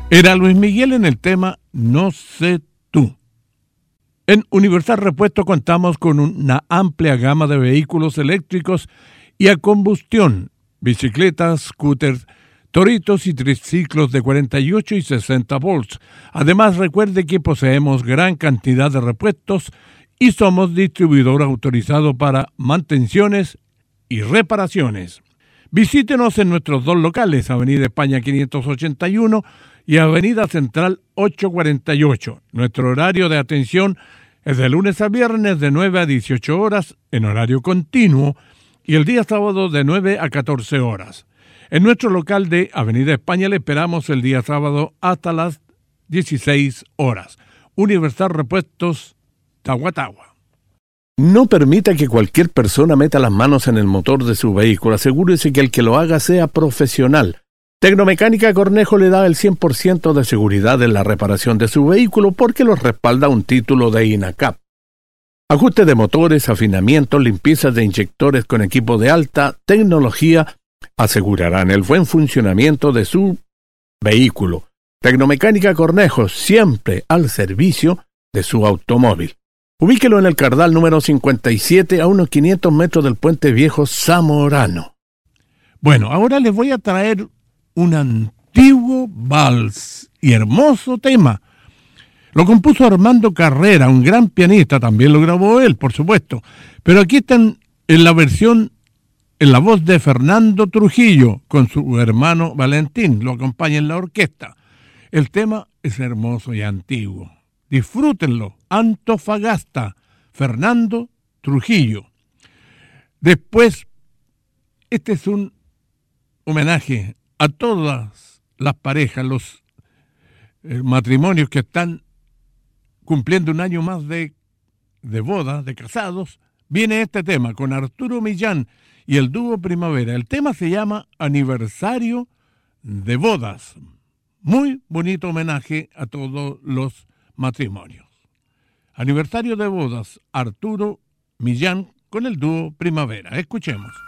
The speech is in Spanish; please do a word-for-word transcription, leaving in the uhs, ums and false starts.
Era Luis Miguel en el tema No sé tú. En Universal Repuesto contamos con una amplia gama de vehículos eléctricos y a combustión, bicicletas, scooters, toritos y triciclos de cuarenta y ocho y sesenta volts. Además, recuerde que poseemos gran cantidad de repuestos y somos distribuidor autorizado para mantenciones y reparaciones. Visítenos en nuestros dos locales, Avenida España quinientos ochenta y uno y Avenida Central ochocientos cuarenta y ocho. Nuestro horario de atención es de lunes a viernes de nueve a dieciocho horas en horario continuo y el día sábado de nueve a catorce horas. En nuestro local de Avenida España le esperamos el día sábado hasta las dieciséis horas. Universal Repuestos, Tahuatahua. No permita que cualquier persona meta las manos en el motor de su vehículo. Asegúrese que el que lo haga sea profesional. Tecnomecánica Cornejo le da el cien por ciento de seguridad en la reparación de su vehículo porque lo respalda un título de INACAP. Ajuste de motores, afinamiento, limpieza de inyectores con equipo de alta tecnología asegurarán el buen funcionamiento de su vehículo. Tecnomecánica Cornejo, siempre al servicio de su automóvil. Ubíquelo en el Cardal número cincuenta y siete, a unos quinientos metros del Puente Viejo Zamorano. Bueno, ahora les voy a traer un antiguo vals y hermoso tema. Lo compuso Armando Carrera, un gran pianista, también lo grabó él, por supuesto. Pero aquí están en la versión, en la voz de Fernando Trujillo, con su hermano Valentín, lo acompaña en la orquesta. El tema es hermoso y antiguo. Disfrútenlo. Antofagasta, Fernando Trujillo. Después, este es un homenaje a todas las parejas, los eh, matrimonios que están cumpliendo un año más de, de boda, de casados. Viene este tema con Arturo Millán y el dúo Primavera. El tema se llama Aniversario de Bodas. Muy bonito homenaje a todos los matrimonios. Aniversario de bodas, Arturo Millán con el dúo Primavera. Escuchemos.